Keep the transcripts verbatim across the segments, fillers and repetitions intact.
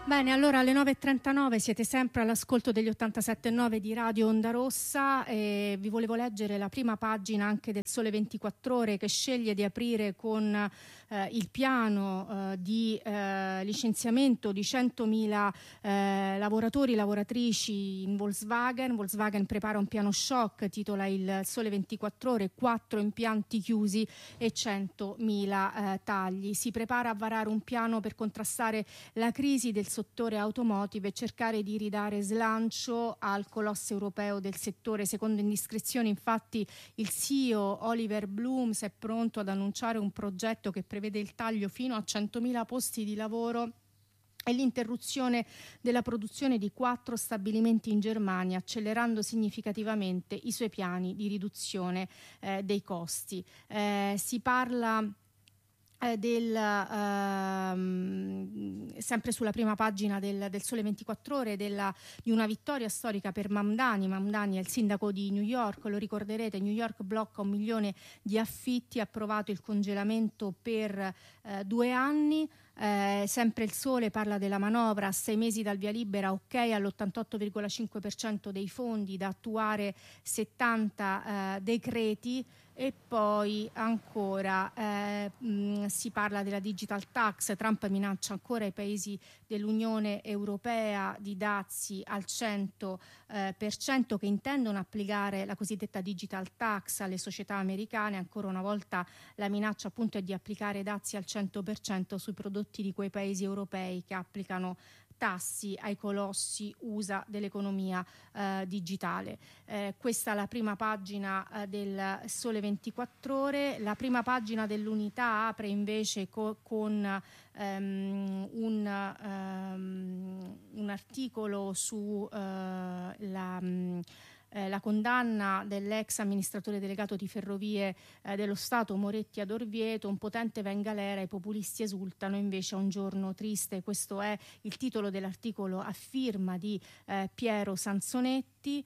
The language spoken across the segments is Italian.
Bene, allora alle nove e trentanove siete sempre all'ascolto degli ottantasette virgola nove di Radio Onda Rossa e vi volevo leggere la prima pagina anche del Sole ventiquattro Ore, che sceglie di aprire con eh, il piano eh, di eh, licenziamento di centomila eh, lavoratori e lavoratrici in Volkswagen. Volkswagen prepara un piano shock, titola il Sole ventiquattro Ore, quattro impianti chiusi e centomila eh, tagli. Si prepara a varare un piano per contrastare la crisi del settore automotive e cercare di ridare slancio al colosso europeo del settore. Secondo indiscrezioni, infatti, il C E O Oliver Bloom è pronto ad annunciare un progetto che prevede il taglio fino a centomila posti di lavoro e l'interruzione della produzione di quattro stabilimenti in Germania, accelerando significativamente i suoi piani di riduzione eh, dei costi. Eh, si parla Eh, del, ehm, sempre sulla prima pagina del, del Sole ventiquattro Ore della, di una vittoria storica per Mamdani. Mamdani è il sindaco di New York, lo ricorderete, New York blocca un milione di affitti, ha approvato il congelamento per eh, due anni. Eh, sempre il Sole parla della manovra, a sei mesi dal via libera, ok all'ottantotto virgola cinque per cento dei fondi, da attuare settanta eh, decreti. E poi ancora eh, mh, si parla della digital tax. Trump minaccia ancora i paesi dell'Unione Europea di dazi al cento per cento che intendono applicare la cosiddetta digital tax alle società americane. Ancora una volta la minaccia appunto è di applicare dazi al cento per cento sui prodotti di quei paesi europei che applicano tassi ai colossi U S A dell'economia eh, digitale. Eh, questa è la prima pagina eh, del Sole ventiquattro Ore. La prima pagina dell'Unità apre invece co- con um, un, um, un articolo su uh, la um, Eh, la condanna dell'ex amministratore delegato di Ferrovie eh, dello Stato Moretti ad Orvieto. Un potente va in galera, i populisti esultano, invece è un giorno triste. Questo è il titolo dell'articolo a firma di eh, Piero Sansonetti.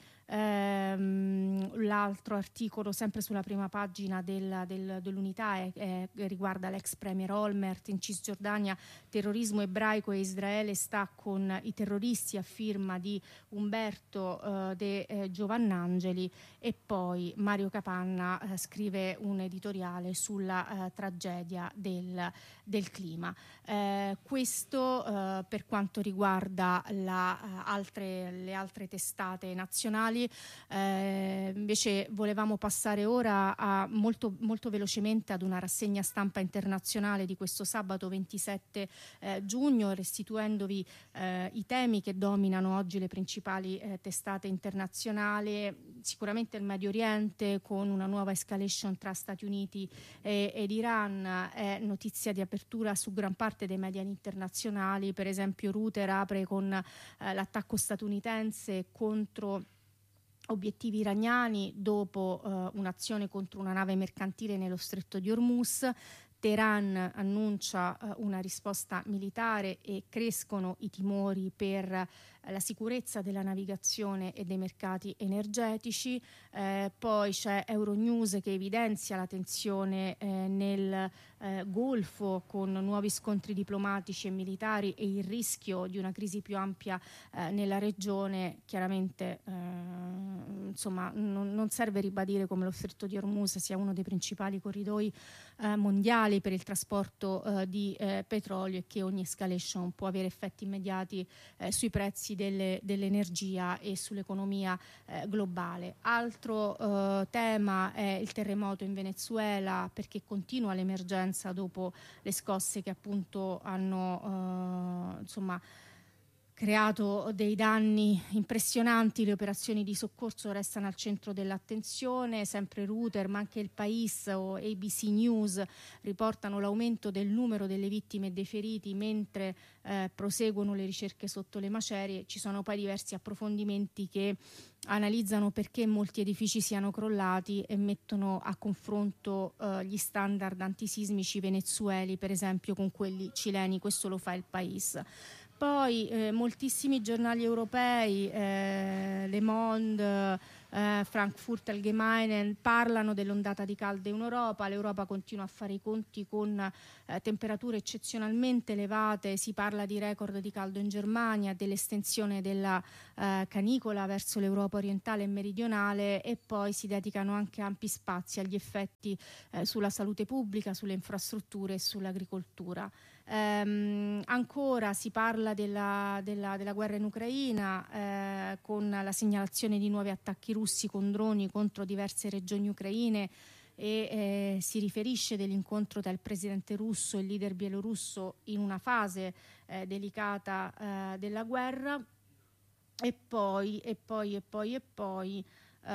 Ehm, l'altro articolo sempre sulla prima pagina del, del, dell'Unità è, è, riguarda l'ex premier Olmert. In Cisgiordania terrorismo ebraico e Israele sta con i terroristi, a firma di Umberto eh, De eh, Giovannangeli. E poi Mario Capanna eh, scrive un editoriale sulla eh, tragedia del, del clima. Eh, questo eh, per quanto riguarda la, uh, altre, le altre testate nazionali. Eh, invece volevamo passare ora a molto, molto velocemente ad una rassegna stampa internazionale di questo sabato ventisette eh, giugno, restituendovi eh, i temi che dominano oggi le principali eh, testate internazionali. Sicuramente il Medio Oriente, con una nuova escalation tra Stati Uniti e, ed Iran, è notizia di apertura su gran parte dei media internazionali. Per esempio Reuters apre con eh, l'attacco statunitense contro obiettivi iraniani dopo uh, un'azione contro una nave mercantile nello stretto di Hormuz. Teheran annuncia uh, una risposta militare e crescono i timori per uh, la sicurezza della navigazione e dei mercati energetici. Eh, poi c'è Euronews che evidenzia la tensione eh, nel eh, Golfo, con nuovi scontri diplomatici e militari e il rischio di una crisi più ampia eh, nella regione. Chiaramente eh, insomma non, non serve ribadire come lo stretto di Hormuz sia uno dei principali corridoi eh, mondiali per il trasporto eh, di eh, petrolio, e che ogni escalation può avere effetti immediati eh, sui prezzi delle, dell'energia e sull'economia eh, globale. Altro eh, tema è il terremoto in Venezuela, perché continua l'emergenza dopo le scosse che appunto hanno eh, insomma creato dei danni impressionanti. Le operazioni di soccorso restano al centro dell'attenzione. Sempre Reuters, ma anche il País o A B C News riportano l'aumento del numero delle vittime e dei feriti mentre eh, proseguono le ricerche sotto le macerie. Ci sono poi diversi approfondimenti che analizzano perché molti edifici siano crollati e mettono a confronto eh, gli standard antisismici venezueli, per esempio, con quelli cileni. Questo lo fa il País. poi eh, moltissimi giornali europei, eh, Le Monde, eh, Frankfurt Allgemeine, parlano dell'ondata di caldo in Europa. L'Europa continua a fare i conti con eh, temperature eccezionalmente elevate, si parla di record di caldo in Germania, dell'estensione della eh, canicola verso l'Europa orientale e meridionale, e poi si dedicano anche ampi spazi agli effetti eh, sulla salute pubblica, sulle infrastrutture e sull'agricoltura. Ehm, ancora si parla della, della, della guerra in Ucraina, eh, con la segnalazione di nuovi attacchi russi con droni contro diverse regioni ucraine, e eh, si riferisce dell'incontro tra il presidente russo e il leader bielorusso in una fase eh, delicata eh, della guerra. E poi, e poi, e poi, e poi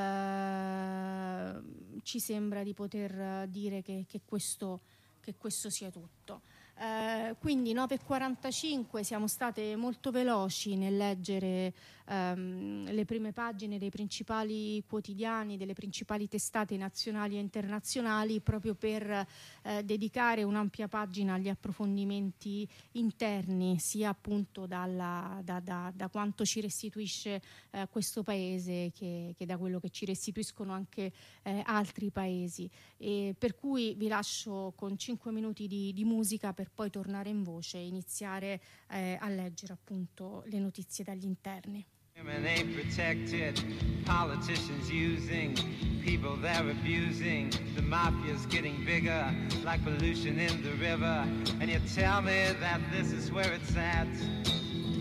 eh, ci sembra di poter dire che, che, questo, che questo sia tutto. Eh, quindi nove e quarantacinque, siamo state molto veloci nel leggere ehm, le prime pagine dei principali quotidiani, delle principali testate nazionali e internazionali, proprio per eh, dedicare un'ampia pagina agli approfondimenti interni, sia appunto dalla, da, da, da quanto ci restituisce eh, questo paese che, che da quello che ci restituiscono anche eh, altri paesi. E per cui vi lascio con cinque minuti di, di musica per poi tornare in voce e iniziare eh, a leggere appunto le notizie dagli interni. Women ain't protected, politicians using people they're abusing, the mafia's getting bigger like pollution in the river, and you tell me that this is where it's at.